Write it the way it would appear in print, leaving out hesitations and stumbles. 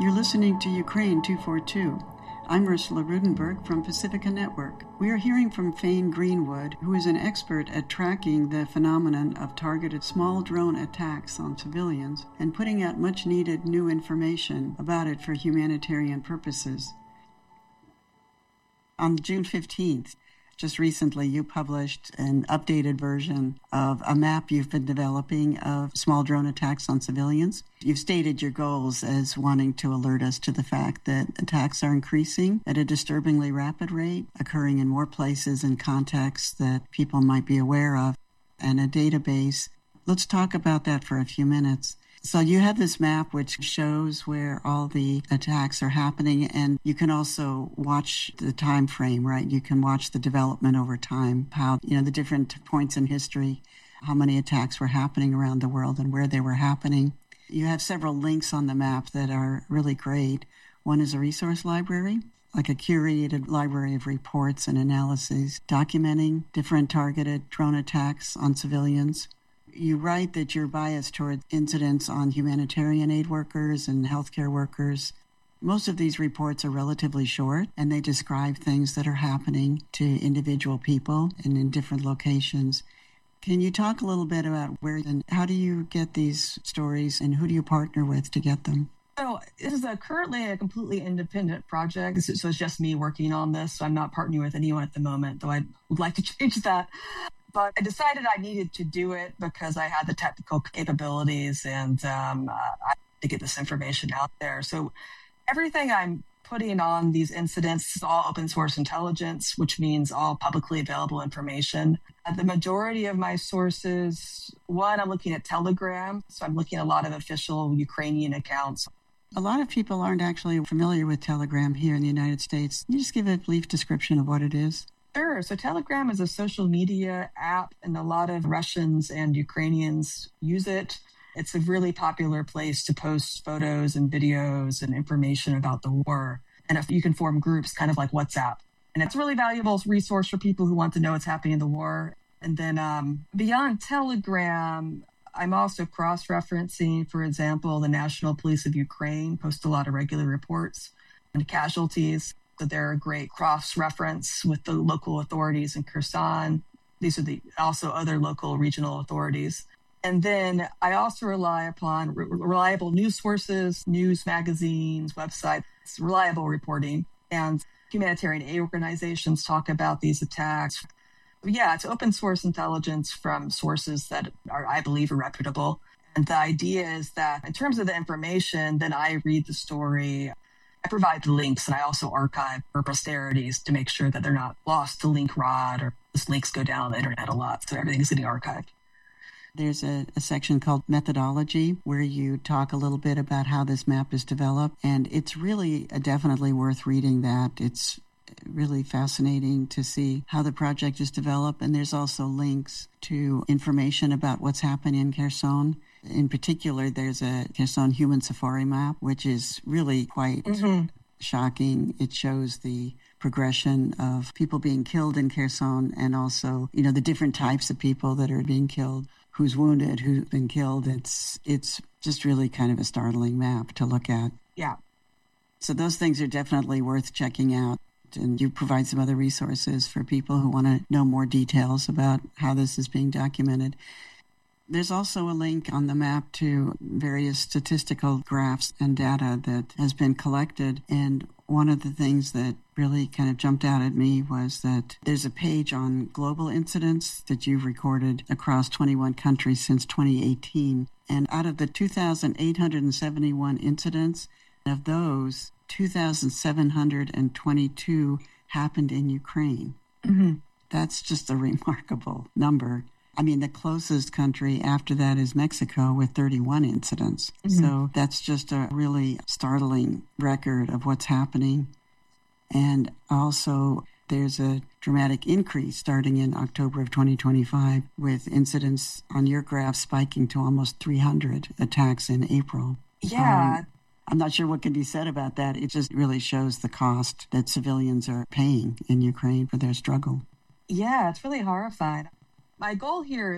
You're listening to Ukraine 242. I'm Ursula Rudenberg from Pacifica Network. We are hearing from Fane Greenwood, who is an expert at tracking the phenomenon of targeted small drone attacks on civilians and putting out much-needed new information about it for humanitarian purposes. On June 15th, just recently, you published an updated version of a map you've been developing of small drone attacks on civilians. You've stated your goals as wanting to alert us to the fact that attacks are increasing at a disturbingly rapid rate, occurring in more places and contexts that people might be aware of, and a database. Let's talk about that for a few minutes. So you have this map which shows where all the attacks are happening, and you can also watch the time frame, right? You can watch the development over time, how, the different points in history, how many attacks were happening around the world and where they were happening. You have several links on the map that are really great. One is a resource library, like a curated library of reports and analyses documenting different targeted drone attacks on civilians. You write that you're biased toward incidents on humanitarian aid workers and healthcare workers. Most of these reports are relatively short, and they describe things that are happening to individual people and in different locations. Can you talk a little bit about where and how do you get these stories, and who do you partner with to get them? So this is currently a completely independent project. So it's just me working on this. So I'm not partnering with anyone at the moment, though I would like to change that. But I decided I needed to do it because I had the technical capabilities and I had to get this information out there. So everything I'm putting on these incidents is all open source intelligence, which means all publicly available information. The majority of my sources, one, I'm looking at Telegram. So I'm looking at a lot of official Ukrainian accounts. A lot of people aren't actually familiar with Telegram here in the United States. Can you just give a brief description of what it is? Sure. So Telegram is a social media app, and a lot of Russians and Ukrainians use it. It's a really popular place to post photos and videos and information about the war. And if you can form groups kind of like WhatsApp. And it's a really valuable resource for people who want to know what's happening in the war. And then beyond Telegram, I'm also cross-referencing, for example, the National Police of Ukraine posts a lot of regular reports on casualties. So they're a great cross-reference with the local authorities in Kherson. These are also other local regional authorities. And then I also rely upon reliable news sources, news magazines, websites, reliable reporting. And humanitarian aid organizations talk about these attacks. Yeah, it's open source intelligence from sources that are, I believe, are reputable. And the idea is that in terms of the information, then I read the story. I provide the links, and I also archive for posterities to make sure that they're not lost to link rot or those links go down the internet a lot. So everything's getting archived. There's a section called methodology where you talk a little bit about how this map is developed. And it's really definitely worth reading that. It's really fascinating to see how the project is developed. And there's also links to information about what's happening in Kherson. In particular, there's a Kherson human safari map, which is really quite shocking. It shows the progression of people being killed in Kherson and also, the different types of people that are being killed, who's wounded, who's been killed. It's just really kind of a startling map to look at. Yeah. So those things are definitely worth checking out. And you provide some other resources for people who want to know more details about how this is being documented. There's also a link on the map to various statistical graphs and data that has been collected. And one of the things that really kind of jumped out at me was that there's a page on global incidents that you've recorded across 21 countries since 2018. And out of the 2,871 incidents, of those, 2,722 happened in Ukraine. Mm-hmm. That's just a remarkable number. I mean, the closest country after that is Mexico with 31 incidents. Mm-hmm. So that's just a really startling record of what's happening. And also, there's a dramatic increase starting in October of 2025 with incidents on your graph spiking to almost 300 attacks in April. Yeah. I'm not sure what can be said about that. It just really shows the cost that civilians are paying in Ukraine for their struggle. Yeah, it's really horrifying. My goal here